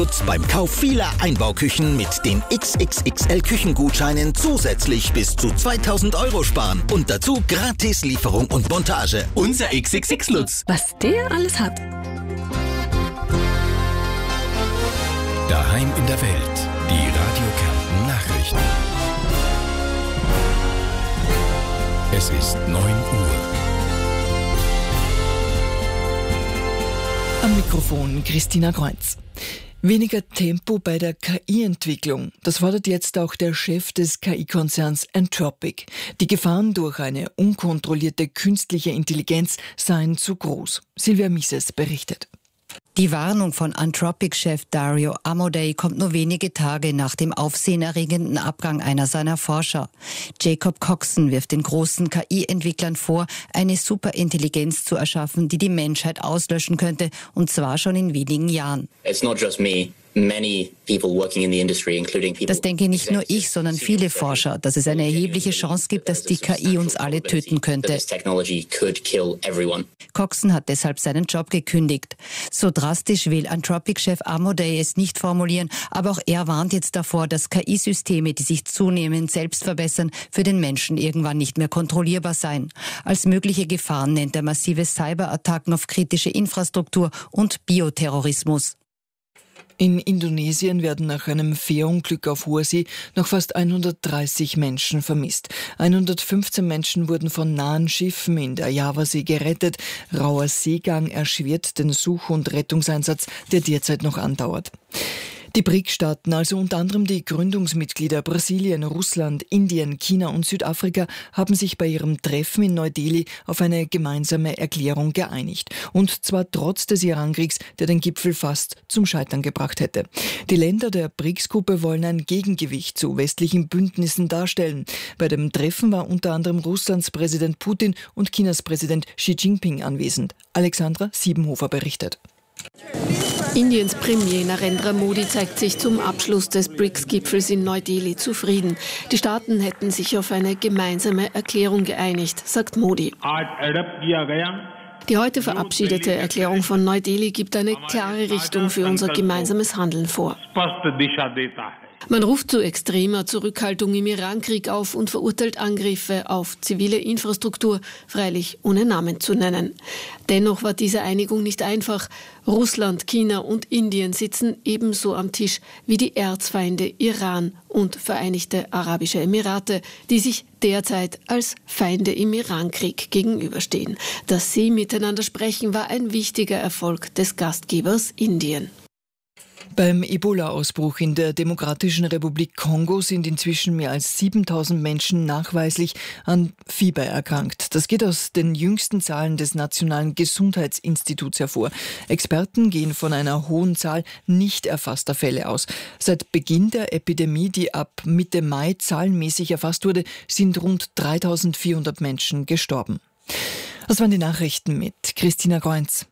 Beim Kauf vieler Einbauküchen mit den XXXL-Küchengutscheinen zusätzlich bis zu 2.000 € sparen. Und dazu gratis Lieferung und Montage. Unser XXX-Lutz. Was der alles hat. Daheim in der Welt. Die Radio Kärnten Nachrichten. Es ist 9 Uhr. Am Mikrofon Christina Kreuz. Weniger Tempo bei der KI-Entwicklung. Das fordert jetzt auch der Chef des KI-Konzerns Anthropic. Die Gefahren durch eine unkontrollierte künstliche Intelligenz seien zu groß. Silvia Mises berichtet. Die Warnung von Anthropic-Chef Dario Amodei kommt nur wenige Tage nach dem aufsehenerregenden Abgang einer seiner Forscher. Jacob Coxon wirft den großen KI-Entwicklern vor, eine Superintelligenz zu erschaffen, die die Menschheit auslöschen könnte, und zwar schon in wenigen Jahren. It's not just me. Das denke nicht nur ich, sondern viele Forscher, dass es eine erhebliche Chance gibt, dass die KI uns alle töten könnte. Coxon hat deshalb seinen Job gekündigt. So drastisch will Anthropic-Chef Amodei es nicht formulieren, aber auch er warnt jetzt davor, dass KI-Systeme, die sich zunehmend selbst verbessern, für den Menschen irgendwann nicht mehr kontrollierbar seien. Als mögliche Gefahren nennt er massive Cyberattacken auf kritische Infrastruktur und Bioterrorismus. In Indonesien werden nach einem Fährunglück auf hoher See noch fast 130 Menschen vermisst. 115 Menschen wurden von nahen Schiffen in der Javasee gerettet. Rauer Seegang erschwert den Such- und Rettungseinsatz, der derzeit noch andauert. Die BRIC-Staaten, also unter anderem die Gründungsmitglieder Brasilien, Russland, Indien, China und Südafrika, haben sich bei ihrem Treffen in Neu-Delhi auf eine gemeinsame Erklärung geeinigt. Und zwar trotz des Irankriegs, der den Gipfel fast zum Scheitern gebracht hätte. Die Länder der BRICS-Gruppe wollen ein Gegengewicht zu westlichen Bündnissen darstellen. Bei dem Treffen war unter anderem Russlands Präsident Putin und Chinas Präsident Xi Jinping anwesend. Alexandra Siebenhofer berichtet. Indiens Premier Narendra Modi zeigt sich zum Abschluss des BRICS-Gipfels in Neu-Delhi zufrieden. Die Staaten hätten sich auf eine gemeinsame Erklärung geeinigt, sagt Modi. Die heute verabschiedete Erklärung von Neu-Delhi gibt eine klare Richtung für unser gemeinsames Handeln vor. Man ruft zu extremer Zurückhaltung im Irankrieg auf und verurteilt Angriffe auf zivile Infrastruktur, freilich ohne Namen zu nennen. Dennoch war diese Einigung nicht einfach. Russland, China und Indien sitzen ebenso am Tisch wie die Erzfeinde Iran und Vereinigte Arabische Emirate, die sich derzeit als Feinde im Irankrieg gegenüberstehen. Dass sie miteinander sprechen, war ein wichtiger Erfolg des Gastgebers Indien. Beim Ebola-Ausbruch in der Demokratischen Republik Kongo sind inzwischen mehr als 7.000 Menschen nachweislich an Fieber erkrankt. Das geht aus den jüngsten Zahlen des Nationalen Gesundheitsinstituts hervor. Experten gehen von einer hohen Zahl nicht erfasster Fälle aus. Seit Beginn der Epidemie, die ab Mitte Mai zahlenmäßig erfasst wurde, sind rund 3.400 Menschen gestorben. Das waren die Nachrichten mit Christina Kreuz.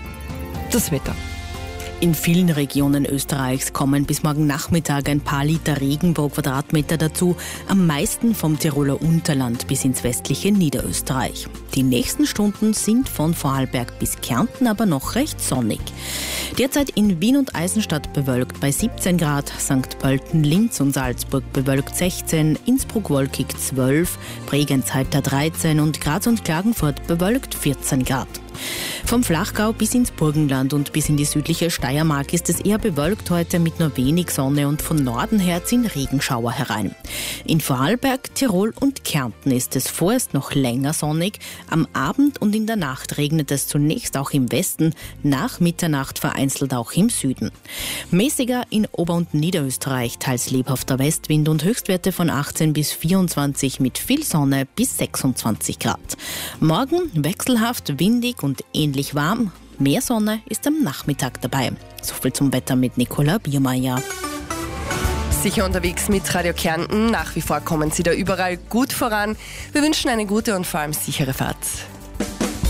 Das Wetter. In vielen Regionen Österreichs kommen bis morgen Nachmittag ein paar Liter Regen pro Quadratmeter dazu, am meisten vom Tiroler Unterland bis ins westliche Niederösterreich. Die nächsten Stunden sind von Vorarlberg bis Kärnten aber noch recht sonnig. Derzeit in Wien und Eisenstadt bewölkt bei 17 Grad, St. Pölten, Linz und Salzburg bewölkt 16, Innsbruck wolkig 12, Bregenz heiter 13 und Graz und Klagenfurt bewölkt 14 Grad. Vom Flachgau bis ins Burgenland und bis in die südliche Steiermark ist es eher bewölkt heute mit nur wenig Sonne und von Norden her ziehen Regenschauer herein. In Vorarlberg, Tirol und Kärnten ist es vorerst noch länger sonnig. Am Abend und in der Nacht regnet es zunächst auch im Westen, nach Mitternacht vereinzelt auch im Süden. Mäßiger in Ober- und Niederösterreich, teils lebhafter Westwind und Höchstwerte von 18 bis 24 mit viel Sonne bis 26 Grad. Morgen wechselhaft, windig und ähnlich warm. Mehr Sonne ist am Nachmittag dabei. Soviel zum Wetter mit Nicola Biermeier. Sicher unterwegs mit Radio Kärnten. Nach wie vor kommen Sie da überall gut voran. Wir wünschen eine gute und vor allem sichere Fahrt.